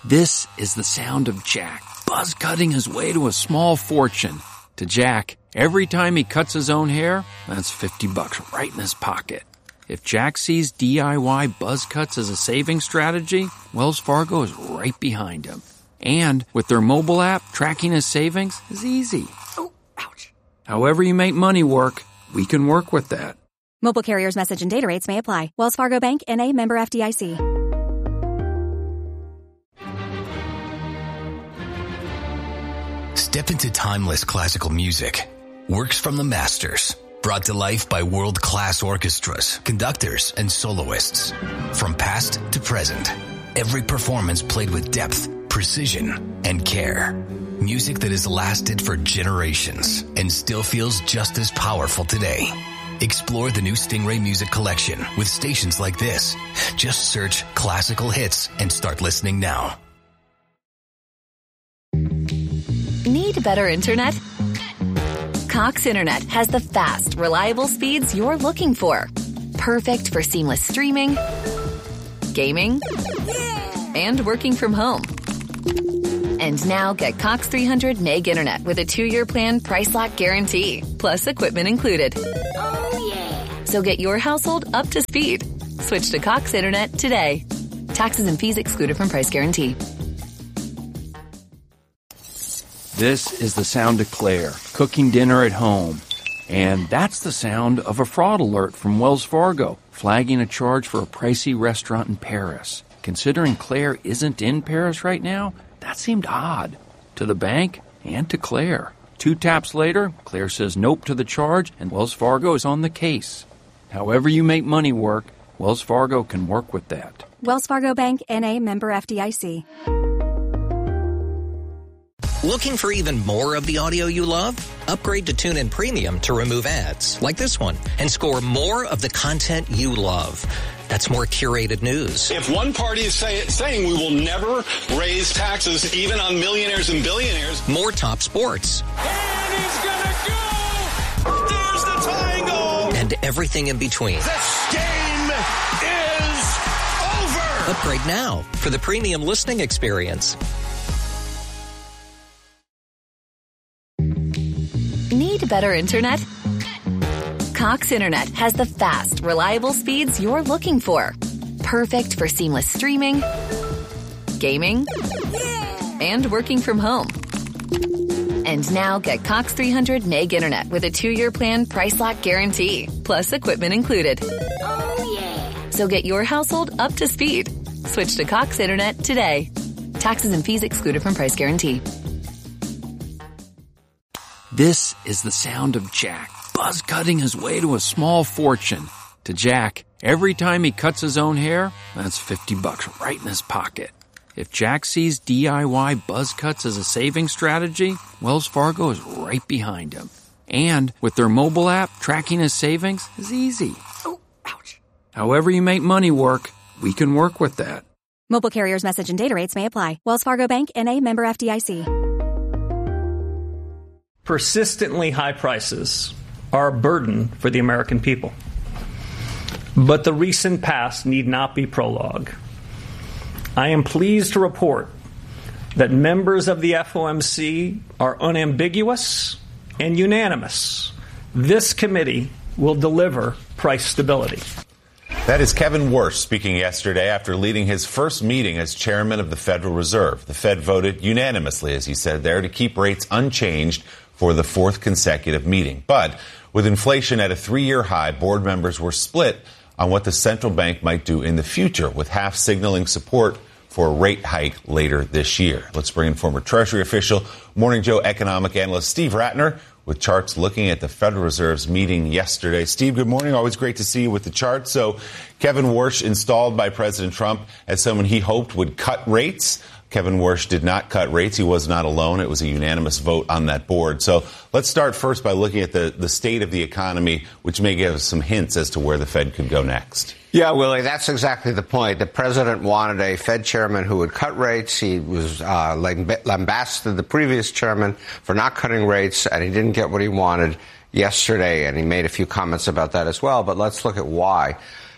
This is the sound of Jack, buzz cutting his way to a small fortune. To Jack, every time he cuts his own hair, that's $50 right in his pocket. If Jack sees DIY buzz cuts as a saving strategy, Wells Fargo is right behind him. And with their mobile app, tracking his savings is easy. Oh, ouch. However you make money work, we can work with that. Mobile carriers' message and data rates may apply. Wells Fargo Bank, N.A., member FDIC. Step into timeless classical music. Works from the masters. Brought to life by world-class orchestras, conductors, and soloists. From past to present. Every performance played with depth, precision, and care. Music that has lasted for generations and still feels just as powerful today. Explore the new Stingray Music Collection with stations like this. Just search classical hits and start listening now. Need better internet? Cox Internet has the fast, reliable speeds you're looking for. Perfect for seamless streaming, gaming, and working from home. And now get Cox 300 meg internet with a 2-year plan price lock guarantee, plus equipment included. Oh, yeah. So get your household up to speed. Switch to Cox Internet today. Taxes and fees excluded from price guarantee. This is the sound of Claire, cooking dinner at home. And that's the sound of a fraud alert from Wells Fargo, flagging a charge for a pricey restaurant in Paris. Considering Claire isn't in Paris right now, that seemed odd. To the bank and to Claire. 2 taps later, Claire says nope to the charge, and Wells Fargo is on the case. However you make money work, Wells Fargo can work with that. Wells Fargo Bank, N.A., member FDIC. Looking for even more of the audio you love? Upgrade to TuneIn Premium to remove ads, like this one, and score more of the content you love. That's more curated news. If one party is saying we will never raise taxes even on millionaires and billionaires. More top sports. And he's gonna go! There's the tying goal! And everything in between. This game is over! Upgrade now for the premium listening experience. Need better internet? Cox Internet has the fast, reliable speeds you're looking for. Perfect for seamless streaming, gaming, and working from home. And now get Cox 300 meg internet with a 2-year plan price lock guarantee, plus equipment included. Oh, yeah. So get your household up to speed. Switch to Cox Internet today. Taxes and fees excluded from price guarantee. This is the sound of Jack, buzz cutting his way to a small fortune. To Jack, every time he cuts his own hair, that's $50 right in his pocket. If Jack sees DIY buzz cuts as a saving strategy, Wells Fargo is right behind him. And with their mobile app, tracking his savings is easy. Oh, ouch. However you make money work, we can work with that. Mobile carriers' message and data rates may apply. Wells Fargo Bank, N.A., member FDIC. Persistently high prices are a burden for the American people. But the recent past need not be prologue. I am pleased to report that members of the FOMC are unambiguous and unanimous. This committee will deliver price stability. That is Kevin Warsh speaking yesterday after leading his first meeting as chairman of the Federal Reserve. The Fed voted unanimously, as he said there, to keep rates unchanged for the 4th consecutive meeting. But with inflation at a 3-year high, board members were split on what the central bank might do in the future, with half signaling support for a rate hike later this year. Let's bring in former Treasury official, Morning Joe economic analyst Steve Ratner with charts looking at the Federal Reserve's meeting yesterday. Steve, good morning. Always great to see you with the charts. So Kevin Warsh installed by President Trump as someone he hoped would cut rates. Kevin Warsh did not cut rates. He was not alone. It was a unanimous vote on that board. So let's start first by looking at the state of the economy, which may give us some hints as to where the Fed could go next. Yeah, Willie, that's exactly the point. The president wanted a Fed chairman who would cut rates. He was lambasted the previous chairman for not cutting rates, and he didn't get what he wanted yesterday, and he made a few comments about that as well. But let's look at why.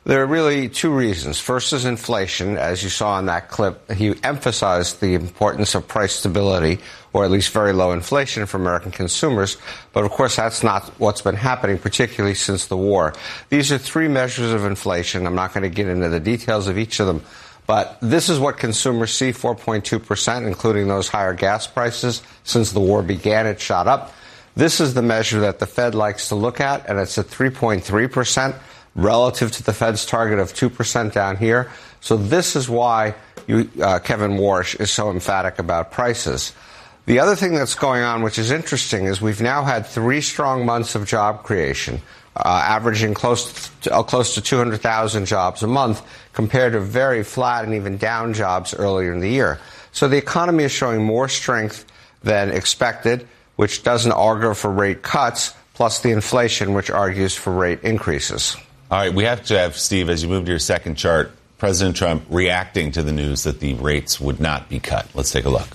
There are really two reasons. First is inflation. As you saw in that clip, he emphasized the importance of price stability, or at least very low inflation for American consumers. But, of course, that's not what's been happening, particularly since the war. These are three measures of inflation. I'm not going to get into the details of each of them. But this is what consumers see, 4.2%, including those higher gas prices. Since the war began, it shot up. This is the measure that the Fed likes to look at, and it's at 3.3%. Relative to the Fed's target of 2% down here. So this is why Kevin Warsh is so emphatic about prices. The other thing that's going on, which is interesting, is we've now had 3 strong months of job creation, averaging close to 200,000 jobs a month, compared to very flat and even down jobs earlier in the year. So the economy is showing more strength than expected, which doesn't augur for rate cuts, plus the inflation, which argues for rate increases. All right, we have to have, Steve, as you move to your second chart, President Trump reacting to the news that the rates would not be cut. Let's take a look.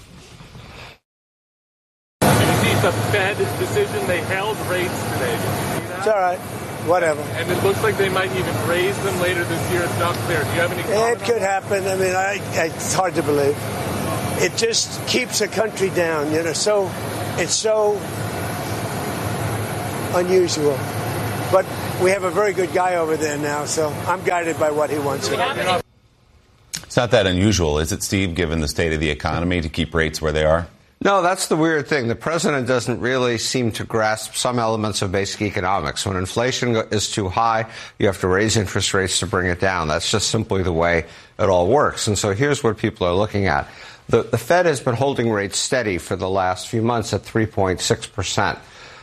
Did you see the Fed decision? They held rates today. Did you see that? It's all right. Whatever. And it looks like they might even raise them later this year. It's not clear. Do you have any comment? It could happen. I mean, it's hard to believe. It just keeps the country down, so it's so unusual. But we have a very good guy over there now, so I'm guided by what he wants. It's not that unusual, is it, Steve, given the state of the economy, to keep rates where they are? No, that's the weird thing. The president doesn't really seem to grasp some elements of basic economics. When inflation is too high, you have to raise interest rates to bring it down. That's just simply the way it all works. And so here's what people are looking at. The Fed has been holding rates steady for the last few months at 3.6%.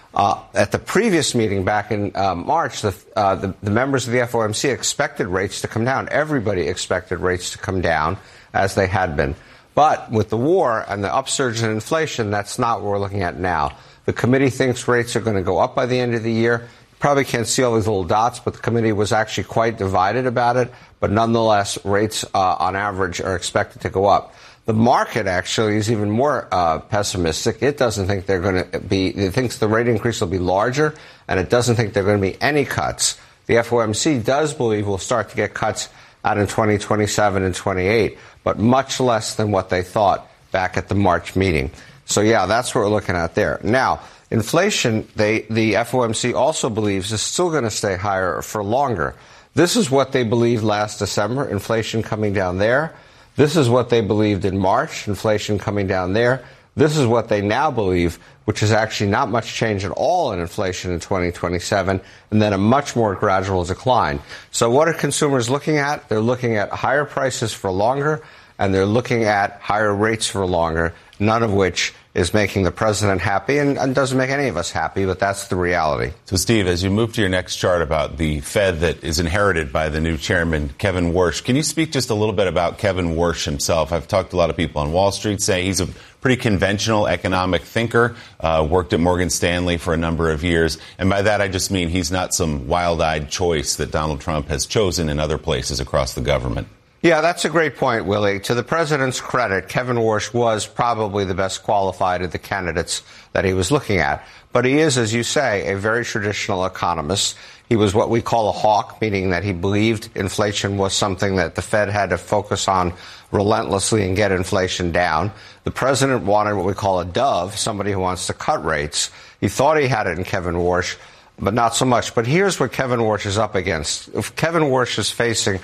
At the previous meeting back in March, the members of the FOMC expected rates to come down. Everybody expected rates to come down, as they had been. But with the war and the upsurge in inflation, that's not what we're looking at now. The committee thinks rates are going to go up by the end of the year. You probably can't see all these little dots, but the committee was actually quite divided about it. But nonetheless, rates on average are expected to go up. The market actually is even more pessimistic. It doesn't think they're going to be, it thinks the rate increase will be larger, and it doesn't think there are going to be any cuts. The FOMC does believe we'll start to get cuts out in 2027 and 28, but much less than what they thought back at the March meeting. So, yeah, that's what we're looking at there. Now, inflation, the FOMC also believes is still going to stay higher for longer. This is what they believed last December, inflation coming down there. This is what they believed in March, inflation coming down there. This is what they now believe, which is actually not much change at all in inflation in 2027, and then a much more gradual decline. So what are consumers looking at? They're looking at higher prices for longer, and they're looking at higher rates for longer, none of which is making the president happy and doesn't make any of us happy, but that's the reality. So, Steve, as you move to your next chart about the Fed that is inherited by the new chairman, Kevin Warsh, can you speak just a little bit about Kevin Warsh himself? I've talked to a lot of people on Wall Street say he's a pretty conventional economic thinker, worked at Morgan Stanley for a number of years. And by that, I just mean he's not some wild-eyed choice that Donald Trump has chosen in other places across the government. Yeah, that's a great point, Willie. To the president's credit, Kevin Warsh was probably the best qualified of the candidates that he was looking at. But he is, as you say, a very traditional economist. He was what we call a hawk, meaning that he believed inflation was something that the Fed had to focus on relentlessly and get inflation down. The president wanted what we call a dove, somebody who wants to cut rates. He thought he had it in Kevin Warsh, but not so much. But here's what Kevin Warsh is up against. If Kevin Warsh is facing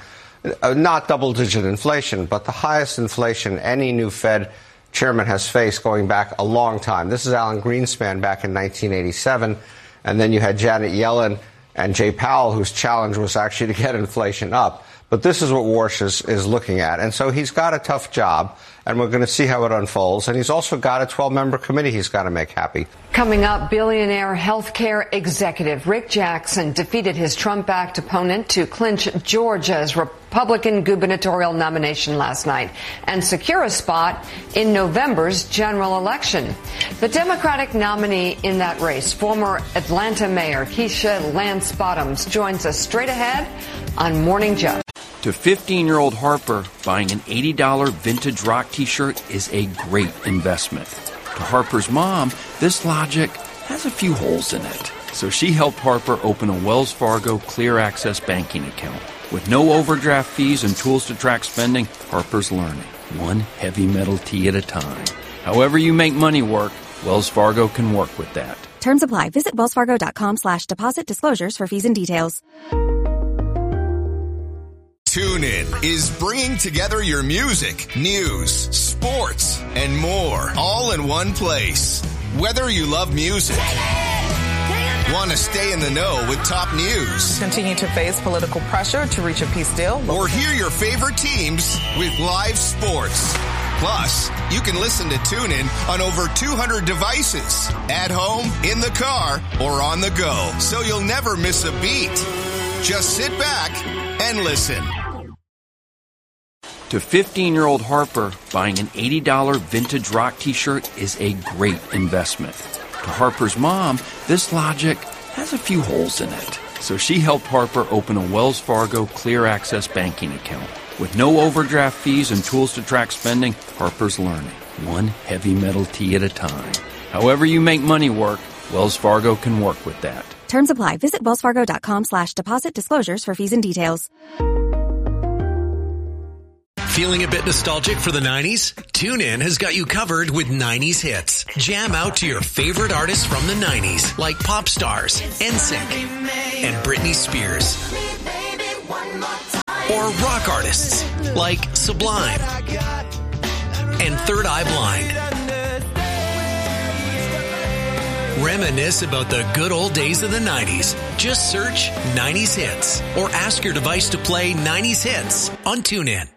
not double-digit inflation, but the highest inflation any new Fed chairman has faced going back a long time. This is Alan Greenspan back in 1987, and then you had Janet Yellen and Jay Powell, whose challenge was actually to get inflation up. But this is what Warsh is looking at. And so he's got a tough job, and we're going to see how it unfolds. And he's also got a 12-member committee he's got to make happy. Coming up, billionaire healthcare executive Rick Jackson defeated his Trump-backed opponent to clinch Georgia's Republican gubernatorial nomination last night and secure a spot in November's general election. The Democratic nominee in that race, former Atlanta Mayor Keisha Lance Bottoms, joins us straight ahead on Morning Joe. To 15-year-old Harper, buying an $80 vintage rock T-shirt is a great investment. To Harper's mom, this logic has a few holes in it. So she helped Harper open a Wells Fargo Clear Access banking account. With no overdraft fees and tools to track spending, Harper's Learning, one heavy metal tea at a time. However you make money work, Wells Fargo can work with that. Terms apply. Visit wellsfargo.com/deposit disclosures for fees and details. TuneIn is bringing together your music, news, sports, and more all in one place. Whether you love music, want to stay in the know with top news, continue to face political pressure to reach a peace deal, or hear your favorite teams with live sports. Plus, you can listen to TuneIn on over 200 devices, at home, in the car, or on the go, so you'll never miss a beat. Just sit back and listen. To 15-year-old Harper, buying an $80 vintage rock t-shirt is a great investment. To Harper's mom, this logic has a few holes in it. So she helped Harper open a Wells Fargo Clear Access banking account. With no overdraft fees and tools to track spending, Harper's Learning, one heavy metal tea at a time. However you make money work, Wells Fargo can work with that. Terms apply. Visit wellsfargo.com/deposit disclosures for fees and details. Feeling a bit nostalgic for the 90s? TuneIn has got you covered with 90s hits. Jam out to your favorite artists from the 90s, like pop stars, NSYNC, and Britney Spears. Or rock artists, like Sublime and Third Eye Blind. Reminisce about the good old days of the 90s. Just search 90s hits or ask your device to play 90s hits on TuneIn.